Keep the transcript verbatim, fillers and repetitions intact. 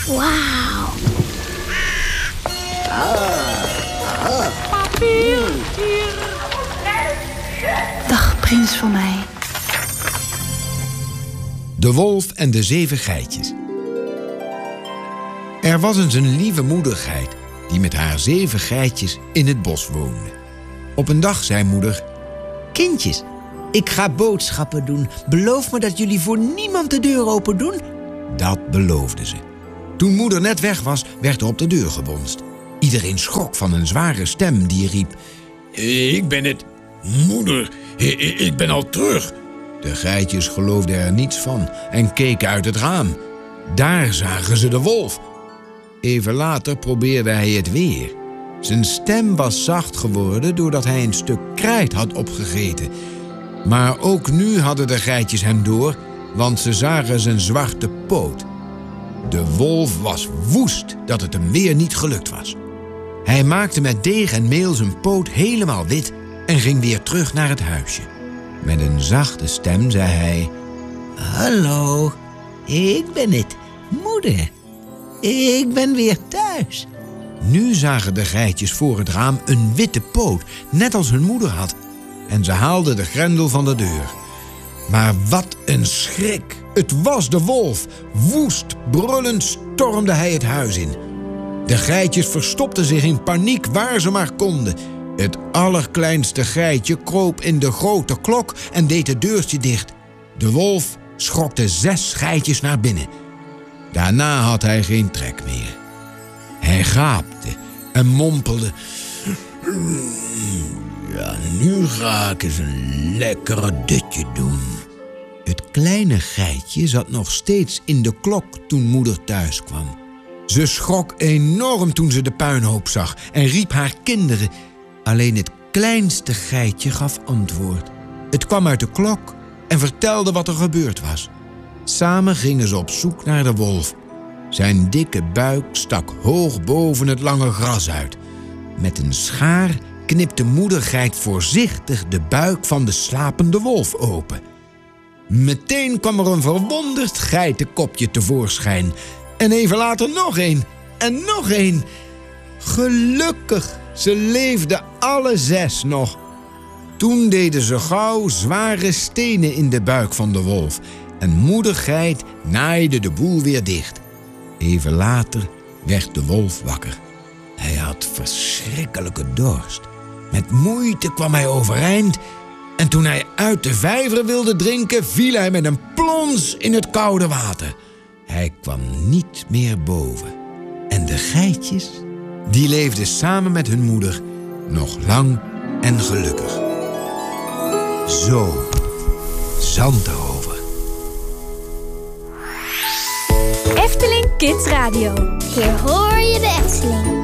Wauw. Papiertje. Dag, prins van mij. De wolf en de zeven geitjes. Er was eens een lieve moedergeit die met haar zeven geitjes in het bos woonde. Op een dag zei moeder: Kindjes, ik ga boodschappen doen. Beloof me dat jullie voor niemand de deur open doen. Dat beloofde ze. Toen moeder net weg was, werd er op de deur gebonst. Iedereen schrok van een zware stem die riep: Ik ben het. Moeder, ik ben al terug. De geitjes geloofden er niets van en keken uit het raam. Daar zagen ze de wolf. Even later probeerde hij het weer. Zijn stem was zacht geworden doordat hij een stuk krijt had opgegeten. Maar ook nu hadden de geitjes hem door, want ze zagen zijn zwarte poot. De wolf was woest dat het hem weer niet gelukt was. Hij maakte met deeg en meel zijn poot helemaal wit en ging weer terug naar het huisje. Met een zachte stem zei hij: Hallo, ik ben het, moeder. Ik ben weer thuis. Nu zagen de geitjes voor het raam een witte poot, net als hun moeder had. En ze haalden de grendel van de deur. Maar wat een schrik! Het was de wolf. Woest, brullend stormde hij het huis in. De geitjes verstopten zich in paniek waar ze maar konden. Het allerkleinste geitje kroop in de grote klok en deed het deurtje dicht. De wolf schokte zes geitjes naar binnen. Daarna had hij geen trek meer. Hij gaapte en mompelde: Ja, nu ga ik eens een lekkere dutje doen. Het kleine geitje zat nog steeds in de klok toen moeder thuis kwam. Ze schrok enorm toen ze de puinhoop zag en riep haar kinderen. Alleen het kleinste geitje gaf antwoord. Het kwam uit de klok en vertelde wat er gebeurd was. Samen gingen ze op zoek naar de wolf. Zijn dikke buik stak hoog boven het lange gras uit. Met een schaar knipte moedergeit voorzichtig de buik van de slapende wolf open. Meteen kwam er een verwonderd geitenkopje tevoorschijn. En even later nog een en nog een. Gelukkig, ze leefden alle zes nog. Toen deden ze gauw zware stenen in de buik van de wolf. En moedergeit naaide de boel weer dicht. Even later werd de wolf wakker. Hij had verschrikkelijke dorst. Met moeite kwam hij overeind. En toen hij uit de vijver wilde drinken, viel hij met een plons in het koude water. Hij kwam niet meer boven. En de geitjes, die leefden samen met hun moeder nog lang en gelukkig. Zo, Zandrover. Efteling Kids Radio. Hier hoor je de Efteling.